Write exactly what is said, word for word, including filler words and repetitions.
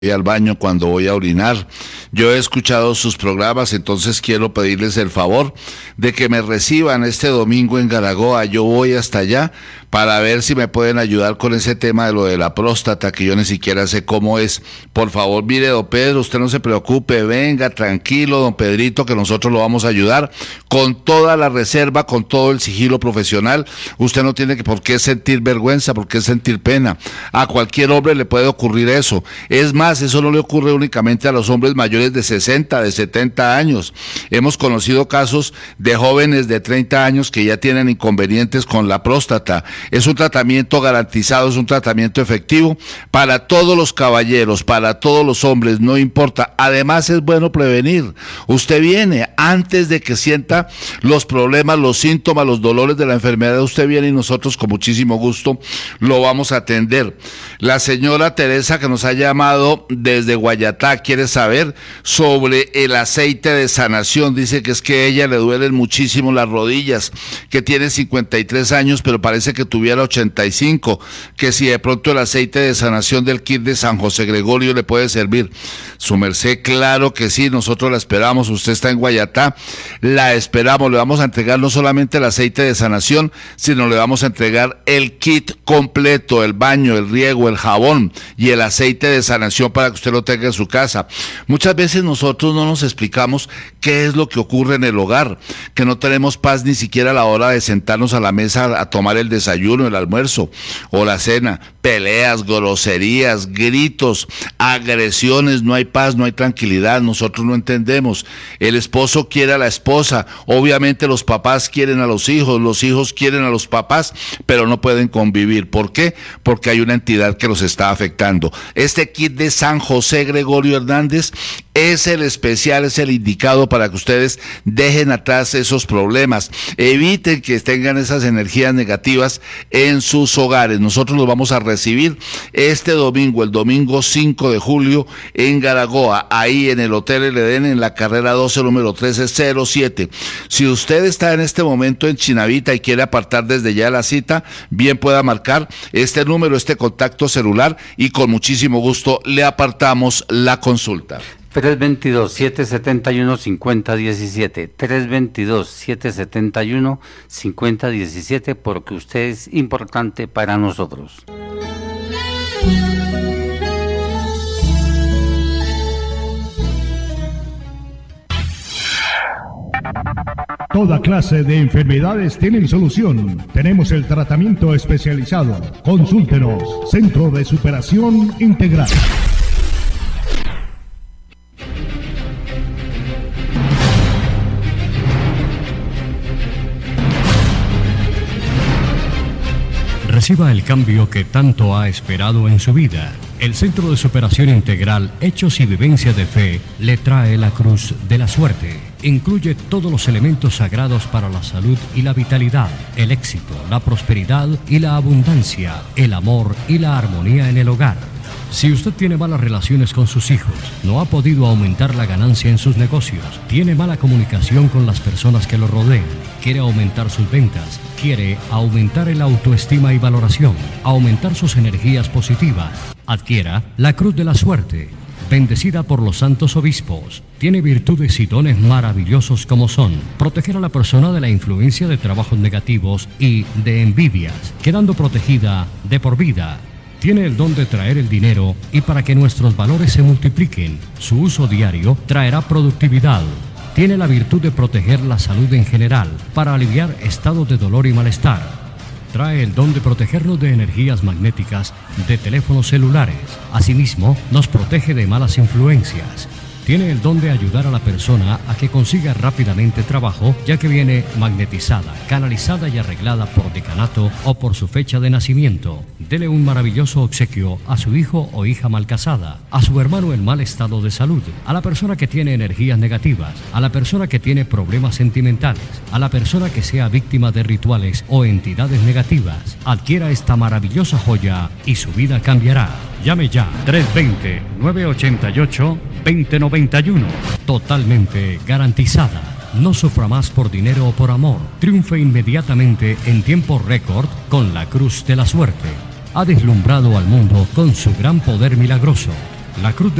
voy al baño, cuando voy a orinar. Yo he escuchado sus programas, entonces quiero pedirles el favor de que me reciban este domingo en Garagoa. Yo voy hasta allá para ver si me pueden ayudar con ese tema de lo de la próstata, que yo ni siquiera sé cómo es. Por favor, mire, don Pedro, usted no se preocupe, venga, tranquilo, don Pedrito, que nosotros lo vamos a ayudar con toda la reserva, con todo el sigilo profesional. Usted no tiene que por qué sentir vergüenza, por qué sentir pena. A cualquier hombre le puede ocurrir eso. Es más, eso no le ocurre únicamente a los hombres mayores de sesenta, de setenta años. Hemos conocido casos de jóvenes de treinta años que ya tienen inconvenientes con la próstata. Es un tratamiento garantizado, es un tratamiento efectivo para todos los caballeros, para todos los hombres, no importa. Además es bueno prevenir. Usted viene antes de que sienta los problemas, los síntomas, los dolores de la enfermedad. Usted viene y nosotros con muchísimo gusto lo vamos a atender. La señora Teresa, que nos ha llamado desde Guayatá, quiere saber sobre el aceite de sanación. Dice que es que a ella le duelen muchísimo las rodillas, que tiene cincuenta y tres años, pero parece que tuviera ochenta y cinco, que si de pronto el aceite de sanación del kit de San José Gregorio le puede servir. Su merced, claro que sí, nosotros la esperamos. Usted está en Guayatá, la esperamos. Le vamos a entregar no solamente el aceite de sanación, sino le vamos a entregar el kit completo, el baño, el riego, el jabón y el aceite de sanación para que usted lo tenga en su casa. Muchas veces nosotros no nos explicamos qué es lo que ocurre en el hogar, que no tenemos paz ni siquiera a la hora de sentarnos a la mesa a tomar el desayuno, el almuerzo o la cena. Peleas, groserías, gritos, agresiones, no hay paz, no hay tranquilidad. Nosotros no entendemos. El esposo quiere a la esposa, obviamente los papás quieren a los hijos, los hijos quieren a los papás, pero no pueden convivir. ¿Por qué? Porque hay una entidad que los está afectando. Este kit de San José Gregorio Hernández es el especial, es el indicado para que ustedes dejen atrás esos problemas, eviten que tengan esas energías negativas en sus hogares. Nosotros los vamos a recibir este domingo, el domingo cinco de julio en Garagoa, ahí en el Hotel El Edén, en la carrera doce, número trece cero siete. Si usted está en este momento en Chinavita y quiere apartar desde ya la cita, bien pueda marcar este número, este contacto celular, y con muchísimo gusto le apartamos la consulta. tres dos dos, siete siete uno, cinco cero uno siete, tres dos dos, siete siete uno, cinco cero uno siete, porque usted es importante para nosotros. Toda clase de enfermedades tienen solución. Tenemos el tratamiento especializado. Consúltenos. Centro de Superación Integral. Reciba el cambio que tanto ha esperado en su vida. El Centro de Superación Integral, Hechos y Vivencia de Fe, le trae la Cruz de la Suerte. Incluye todos los elementos sagrados para la salud y la vitalidad, el éxito, la prosperidad y la abundancia, el amor y la armonía en el hogar. Si usted tiene malas relaciones con sus hijos, no ha podido aumentar la ganancia en sus negocios, tiene mala comunicación con las personas que lo rodean, quiere aumentar sus ventas, quiere aumentar el autoestima y valoración, aumentar sus energías positivas, adquiera la Cruz de la Suerte, bendecida por los santos obispos. Tiene virtudes y dones maravillosos como son proteger a la persona de la influencia de trabajos negativos y de envidias, quedando protegida de por vida. Tiene el don de traer el dinero y para que nuestros valores se multipliquen, su uso diario traerá productividad. Tiene la virtud de proteger la salud en general para aliviar estados de dolor y malestar. Trae el don de protegernos de energías magnéticas de teléfonos celulares. Asimismo, nos protege de malas influencias. Tiene el don de ayudar a la persona a que consiga rápidamente trabajo, ya que viene magnetizada, canalizada y arreglada por decanato o por su fecha de nacimiento. Dele un maravilloso obsequio a su hijo o hija mal casada, a su hermano en mal estado de salud, a la persona que tiene energías negativas, a la persona que tiene problemas sentimentales, a la persona que sea víctima de rituales o entidades negativas. Adquiera esta maravillosa joya y su vida cambiará. Llame ya, tres dos cero, nueve ocho ocho, dos cero nueve uno. Totalmente garantizada. No sufra más por dinero o por amor. Triunfe inmediatamente en tiempo récord con la Cruz de la Suerte. Ha deslumbrado al mundo con su gran poder milagroso. La Cruz de